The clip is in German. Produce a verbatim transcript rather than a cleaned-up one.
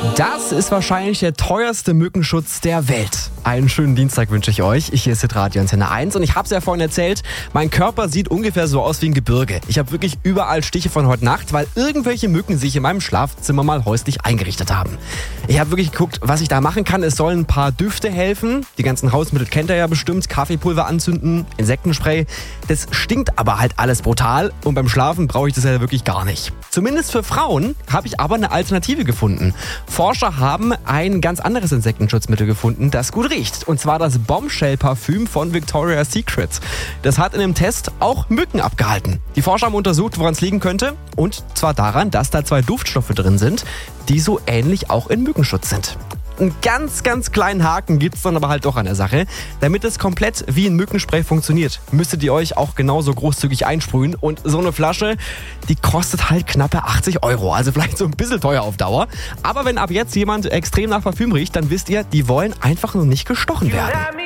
Das ist wahrscheinlich der teuerste Mückenschutz der Welt. Einen schönen Dienstag wünsche ich euch. Ich hier ist Radio Antenne eins und ich habe es ja vorhin erzählt, mein Körper sieht ungefähr so aus wie ein Gebirge. Ich habe wirklich überall Stiche von heute Nacht, weil irgendwelche Mücken sich in meinem Schlafzimmer mal häuslich eingerichtet haben. Ich habe wirklich geguckt, was ich da machen kann. Es sollen ein paar Düfte helfen. Die ganzen Hausmittel kennt ihr ja bestimmt. Kaffeepulver anzünden, Insektenspray. Das stinkt aber halt alles brutal und beim Schlafen brauche ich das ja wirklich gar nicht. Zumindest für Frauen habe ich aber eine Alternative gefunden. Forscher haben ein ganz anderes Insektenschutzmittel gefunden, das gut riecht. Und zwar das Bombshell-Parfüm von Victoria's Secret. Das hat in einem Test auch Mücken abgehalten. Die Forscher haben untersucht, woran es liegen könnte. Und zwar daran, dass da zwei Duftstoffe drin sind, die so ähnlich auch in Mückenschutz sind. Einen ganz, ganz kleinen Haken gibt es dann aber halt doch an der Sache. Damit es komplett wie ein Mückenspray funktioniert, müsstet ihr euch auch genauso großzügig einsprühen. Und so eine Flasche, die kostet halt knappe achtzig Euro. Also vielleicht so ein bisschen teuer auf Dauer. Aber wenn ab jetzt jemand extrem nach Parfüm riecht, dann wisst ihr, die wollen einfach nur nicht gestochen werden.